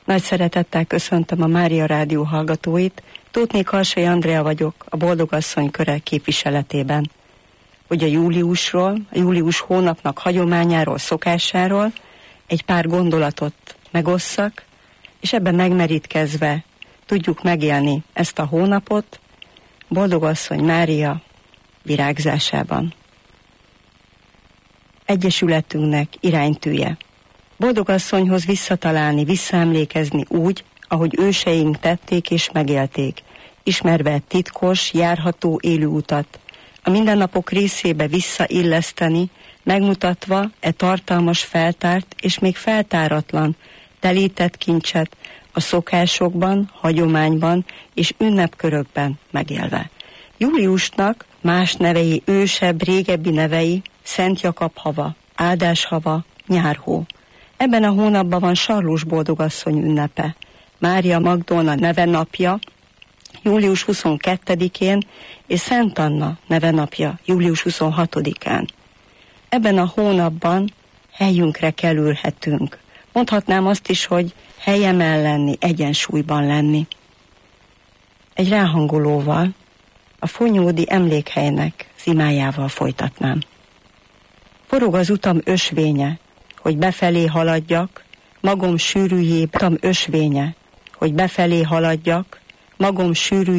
Nagy szeretettel köszöntöm a Mária Rádió hallgatóit, Tótné Karsai Andrea vagyok, a Boldogasszony köre képviseletében. Hogy a július hónapnak hagyományáról, szokásáról egy pár gondolatot megosszak, és ebben megmerítkezve tudjuk megélni ezt a hónapot Boldogasszony Mária virágzásában. Egyesületünknek iránytűje. Boldogasszonyhoz visszatalálni, visszaemlékezni úgy, ahogy őseink tették és megélték, ismerve titkos, járható élő utat, a mindennapok részébe visszailleszteni, megmutatva e tartalmas feltárt és még feltáratlan, telített kincset a szokásokban, hagyományban és ünnepkörökben megélve. Júliusnak más nevei, ősebb, régebbi nevei, Szent Jakab hava, Áldás hava, Nyárhó. Ebben a hónapban van Sarlós Boldogasszony ünnepe, Mária Magdolna nevenapja, július 22-én, és Szent Anna nevenapja, július 26-án. Ebben a hónapban helyünkre kerülhetünk. Mondhatnám azt is, hogy helyemen lenni, egyensúlyban lenni. Egy ráhangolóval, a Fonyódi emlékhelynek imájával folytatnám. Forog az utam ösvénye, hogy befelé haladjak, magam sűrűjében ösvénye, hogy befelé haladjak, magam sűrű